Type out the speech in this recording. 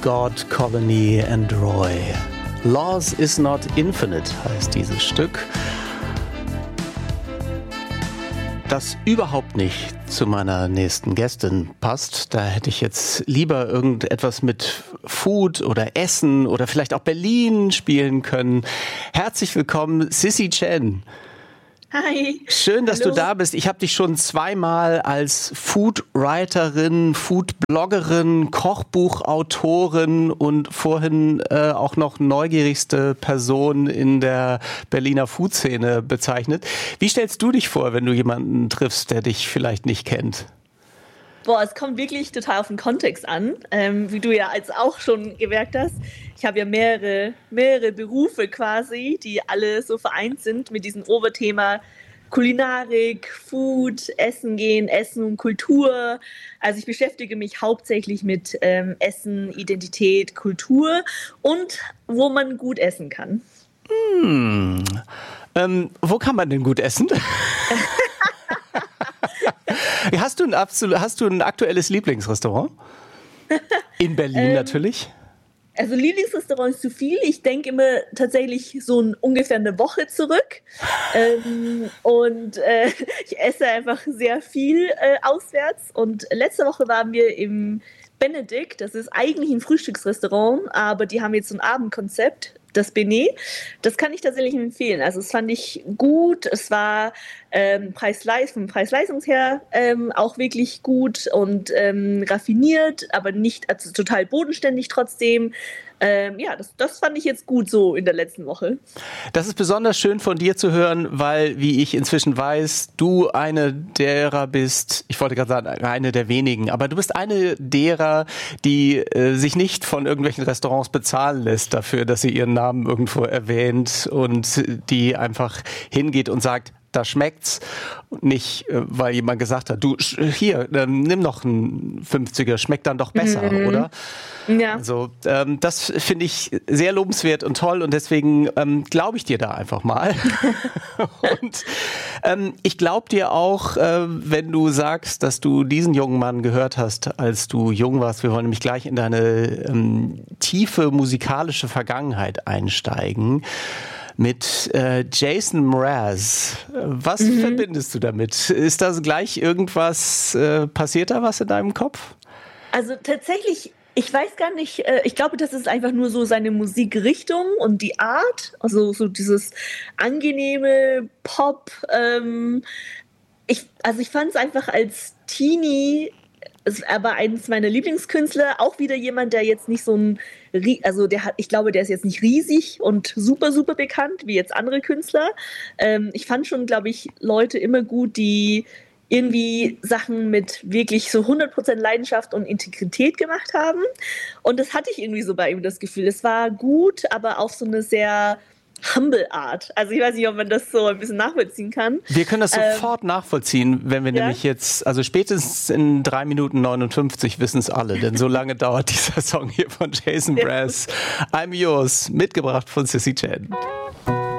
God, Colony and Roy. Laws is not infinite heißt dieses Stück. Das überhaupt nicht zu meiner nächsten Gästin passt. Da hätte ich jetzt lieber irgendetwas mit Food oder Essen oder vielleicht auch Berlin spielen können. Herzlich willkommen, Sissy Chen. Hi. Schön, dass du da bist. Ich habe dich schon zweimal als Foodwriterin, Foodbloggerin, Kochbuchautorin und vorhin auch noch neugierigste Person in der Berliner Foodszene bezeichnet. Wie stellst du dich vor, wenn du jemanden triffst, der dich vielleicht nicht kennt? Boah, es kommt wirklich total auf den Kontext an, wie du ja als auch schon gemerkt hast. Ich habe ja mehrere Berufe quasi, die alle so vereint sind mit diesem Oberthema Kulinarik, Food, Essen gehen, Essen und Kultur. Also ich beschäftige mich hauptsächlich mit Essen, Identität, Kultur und wo man gut essen kann. Wo kann man denn gut essen? Hast du ein aktuelles Lieblingsrestaurant? In Berlin natürlich? Also Lieblingsrestaurant ist zu viel. Ich denke immer tatsächlich so ungefähr eine Woche zurück. Ich esse einfach sehr viel auswärts. Und letzte Woche waren wir im Benedikt. Das ist eigentlich ein Frühstücksrestaurant, aber die haben jetzt so ein Abendkonzept. Das Benet, das kann ich tatsächlich empfehlen. Also das fand ich gut. Es war vom Preis-Leistungs her auch wirklich gut und raffiniert, aber nicht total bodenständig trotzdem. Das fand ich jetzt gut so in der letzten Woche. Das ist besonders schön von dir zu hören, weil, wie ich inzwischen weiß, du eine derer bist, ich wollte gerade sagen, eine der wenigen, aber du bist eine derer, die sich nicht von irgendwelchen Restaurants bezahlen lässt dafür, dass sie ihren Namen irgendwo erwähnt und die einfach hingeht und sagt, da schmeckt's. Nicht, weil jemand gesagt hat, du, hier, nimm noch einen 50er, schmeckt dann doch besser, oder? Ja. Also, das finde ich sehr lobenswert und toll und deswegen glaube ich dir da einfach mal. Und ich glaube dir auch, wenn du sagst, dass du diesen jungen Mann gehört hast, als du jung warst. Wir wollen nämlich gleich in deine tiefe musikalische Vergangenheit einsteigen. Mit Jason Mraz. Was verbindest du damit? Ist das gleich irgendwas, passiert da was in deinem Kopf? Also tatsächlich, ich weiß gar nicht, ich glaube, das ist einfach nur so seine Musikrichtung und die Art, also so dieses angenehme Pop. Ich fand es einfach als Teenie, er war eines meiner Lieblingskünstler, auch wieder jemand, der jetzt nicht so ich glaube, der ist jetzt nicht riesig und super, super bekannt, wie jetzt andere Künstler. Ich fand schon, glaube ich, Leute immer gut, die irgendwie Sachen mit wirklich so 100% Leidenschaft und Integrität gemacht haben. Und das hatte ich irgendwie so bei ihm, das Gefühl. Es war gut, aber auf so eine sehr humble Art. Also ich weiß nicht, ob man das so ein bisschen nachvollziehen kann. Wir können das sofort nachvollziehen, wenn wir nämlich jetzt, also spätestens in 3 Minuten 59 wissen es alle, denn so lange dauert dieser Song hier von Jason Mraz. I'm Yours, mitgebracht von Sissy Chen.